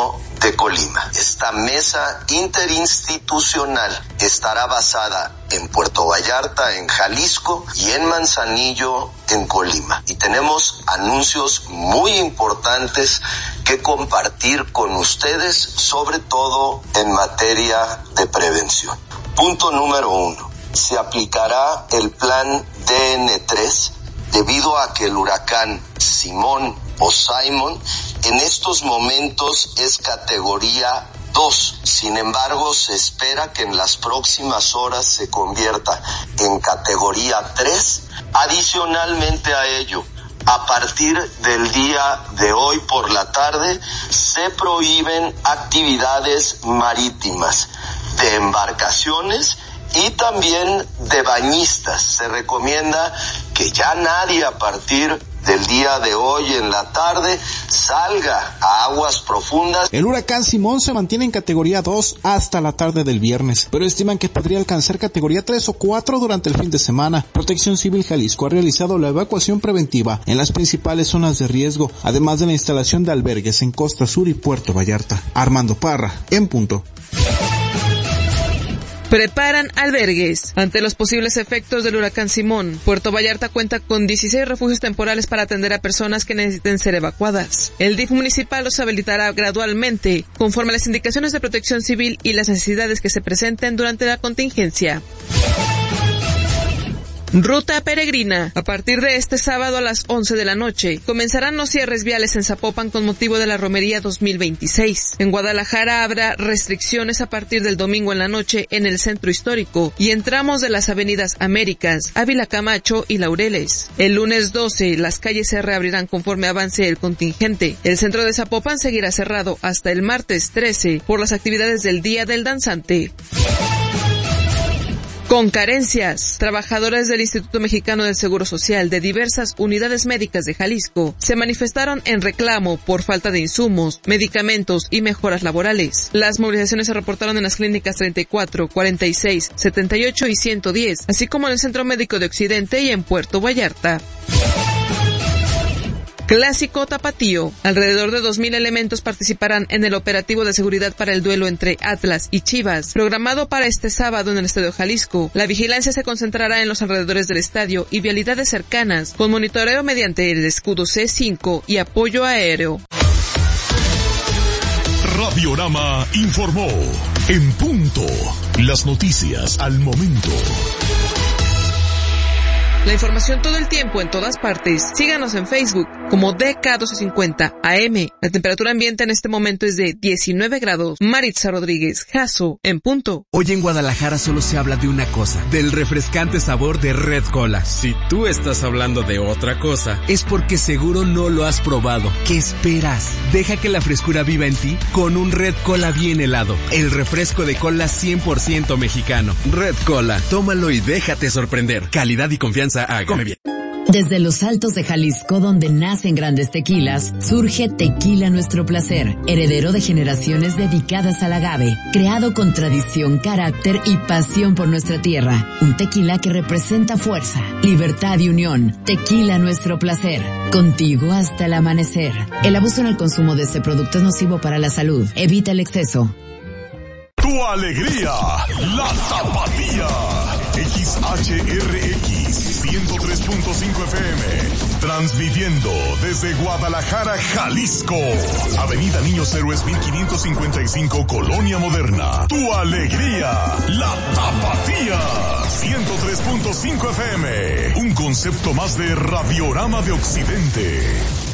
Sismo de Colima. Esta mesa interinstitucional estará basada en Puerto Vallarta, en Jalisco, y en Manzanillo, en Colima. Y tenemos anuncios muy importantes que compartir con ustedes, sobre todo en materia de prevención. Punto número 1. Se aplicará el plan DN3 debido a que el huracán Simón o Simon en estos momentos es categoría 2. Sin embargo, se espera que en las próximas horas se convierta en categoría 3. Adicionalmente a ello, a partir del día de hoy por la tarde, se prohíben actividades marítimas de embarcaciones y también de bañistas. Se recomienda que ya nadie a partir del día de hoy en la tarde salga a aguas profundas. El huracán Simón se mantiene en categoría 2 hasta la tarde del viernes, pero estiman que podría alcanzar categoría 3 o 4 durante el fin de semana. Protección Civil Jalisco ha realizado la evacuación preventiva en las principales zonas de riesgo, además de la instalación de albergues en Costa Sur y Puerto Vallarta. Armando Parra, en punto. Preparan albergues. Ante los posibles efectos del huracán Simón, Puerto Vallarta cuenta con 16 refugios temporales para atender a personas que necesiten ser evacuadas. El DIF municipal los habilitará gradualmente, conforme a las indicaciones de Protección Civil y las necesidades que se presenten durante la contingencia. Ruta peregrina. A partir de este sábado a las 11 de la noche, comenzarán los cierres viales en Zapopan con motivo de la Romería 2026. En Guadalajara habrá restricciones a partir del domingo en la noche en el centro histórico y en tramos de las avenidas Américas, Ávila Camacho y Laureles. El lunes 12, las calles se reabrirán conforme avance el contingente. El centro de Zapopan seguirá cerrado hasta el martes 13 por las actividades del Día del Danzante. Con carencias, trabajadores del Instituto Mexicano del Seguro Social de diversas unidades médicas de Jalisco se manifestaron en reclamo por falta de insumos, medicamentos y mejoras laborales. Las movilizaciones se reportaron en las clínicas 34, 46, 78 y 110, así como en el Centro Médico de Occidente y en Puerto Vallarta. Clásico Tapatío. Alrededor de 2,000 elementos participarán en el operativo de seguridad para el duelo entre Atlas y Chivas, programado para este sábado en el Estadio Jalisco. La vigilancia se concentrará en los alrededores del estadio y vialidades cercanas, con monitoreo mediante el escudo C5 y apoyo aéreo. Radiorama informó. En punto. Las noticias al momento. La información todo el tiempo en todas partes. Síganos en Facebook como DK1250 AM. La temperatura ambiente en este momento es de 19 grados. Maritza Rodríguez, Jasso, en punto. Hoy en Guadalajara solo se habla de una cosa, del refrescante sabor de Red Cola. Si tú estás hablando de otra cosa, es porque seguro no lo has probado. ¿Qué esperas? Deja que la frescura viva en ti con un Red Cola bien helado. El refresco de cola 100% mexicano. Red Cola, tómalo y déjate sorprender. Calidad y confianza. Come bien. Desde los Altos de Jalisco, donde nacen grandes tequilas, surge Tequila Nuestro Placer, heredero de generaciones dedicadas al agave, creado con tradición, carácter y pasión por nuestra tierra. Un tequila que representa fuerza, libertad y unión. Tequila Nuestro Placer, contigo hasta el amanecer. El abuso en el consumo de este producto es nocivo para la salud. Evita el exceso. Tu alegría, la Tapatía. XHRX 103.5 FM, transmitiendo desde Guadalajara, Jalisco. Avenida Niños Héroes 1555, Colonia Moderna. Tu alegría, la Tapatía. 103.5 FM, un concepto más de Radiorama de Occidente.